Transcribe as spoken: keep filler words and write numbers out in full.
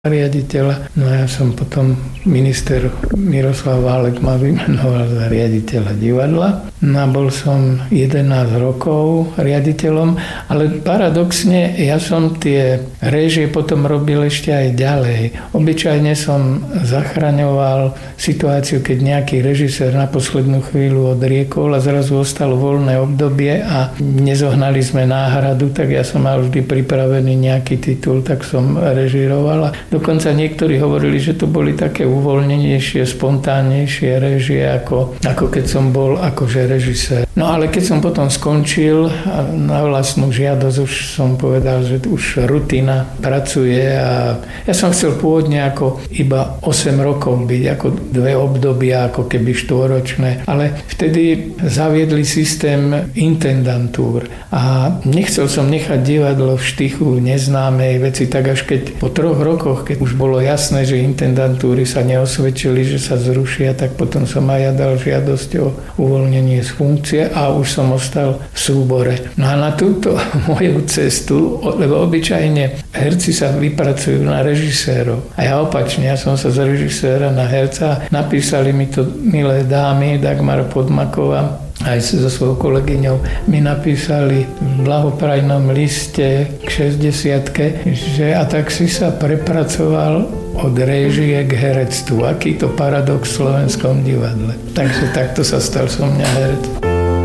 riaditeľa. No a ja som potom, minister Miroslav Válek ma vymenoval za riaditeľa divadla. No a bol som jedenásť rokov riaditeľom, ale paradoxne ja som tie réžie potom robil ešte aj ďalej. Obyčajne som zachraňoval situáciu, keď nejaký režisér na poslednú chvíľu odriekol a zrazu ostalo voľné obdobie a nezohnali sme náhradu, tak ja som mal vždy pripravený nejaký titul, tak som režiroval. Dokonca niektorí hovorili, že to boli také uvoľnenejšie, spontánnejšie réžie, ako, ako keď som bol akože režisér. No ale keď som potom skončil na vlastnú žiadosť, už som povedal, že už rutina pracuje a ja som chcel pôvodne ako iba osem rokov byť, ako dve obdobia, ako keby štvoročné, ale vtedy zaviedli systém intendantúr a nechcel som nechať divadlo v štychu neznámej veci, tak až keď po troch rokoch, keď už bolo jasné, že intendantúry sa neosvedčili, že sa zrušia, tak potom som aj ja dal žiadosť o uvoľnenie z funkcie a už som ostal v súbore. No a na túto moju cestu, lebo obyčajne herci sa vypracujú na režisérov. A ja opačne, ja som sa z režiséra na herca, napísali mi to milé dámy, Dagmar Podmaková, aj so svojou kolegyňou mi napísali v blahoprajnom liste k šesťdesiatke, že a tak si sa prepracoval od réžie k herectvu. Aký to paradox v slovenskom divadle. Takže takto sa stal som mňa herec.